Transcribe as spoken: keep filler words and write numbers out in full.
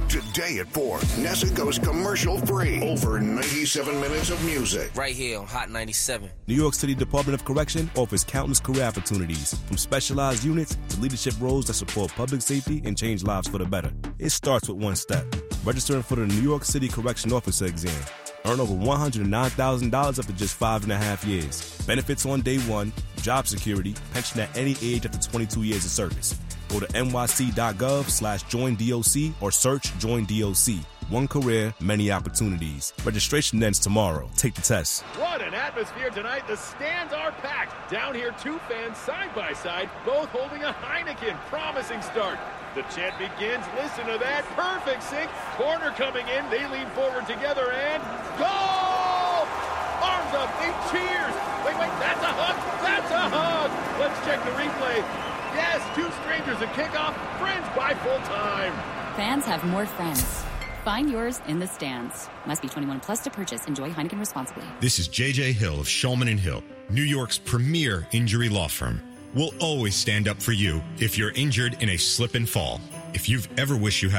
Today at four, Nessa goes commercial free. Over ninety-seven minutes of music. Right here on Hot ninety-seven. New York City Department of Correction offers countless career opportunities, from specialized units to leadership roles that support public safety and change lives for the better. It starts with one step. Registering for the New York City Correction Officer exam. Earn over one hundred nine thousand dollars after just five and a half years. Benefits on day one, job security, pension at any age after twenty-two years of service. Go to nyc.gov slash join DOC or search Join D O C. One career, many opportunities. Registration ends tomorrow. Take the test. What an atmosphere tonight. The stands are packed. Down here, two fans side by side, both holding a Heineken. Promising start. The chant begins. Listen to that. Perfect sync. Corner coming in. They lean forward together and goal! Arms up. They cheers. Wait, wait. That's a hug. That's a hug. Let's check the replay. Yes, two strangers at kickoff. Friends by full time. Fans have more friends. Find yours in the stands. Must be twenty-one plus to purchase. Enjoy Heineken responsibly. This is J J Hill of Shulman and Hill, New York's premier injury law firm. We'll always stand up for you if you're injured in a slip and fall. If you've ever wished you had